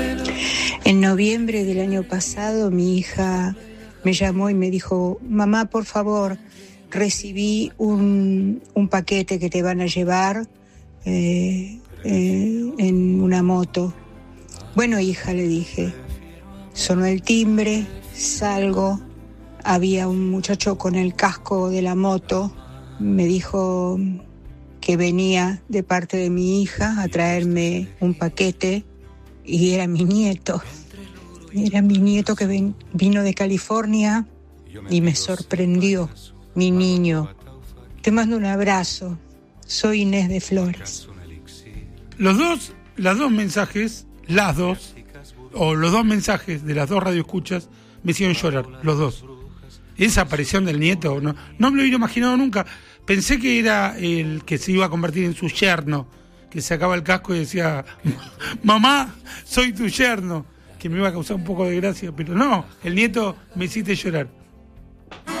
En noviembre del año pasado mi hija me llamó y me dijo: mamá, por favor, recibí un paquete que te van a llevar en una moto. Bueno, hija, le dije. Sonó el timbre, salgo, había un muchacho con el casco de la moto, me dijo que venía de parte de mi hija a traerme un paquete y era mi nieto. Era mi nieto que vino de California y me sorprendió, mi niño. Te mando un abrazo. Soy Inés de Flores. Los dos mensajes de las dos radioescuchas me hicieron llorar, los dos. Esa aparición del nieto, no me lo hubiera imaginado nunca. Pensé que era el que se iba a convertir en su yerno, que sacaba el casco y decía: mamá, soy tu yerno, que me iba a causar un poco de gracia, pero no, el nieto me hiciste llorar.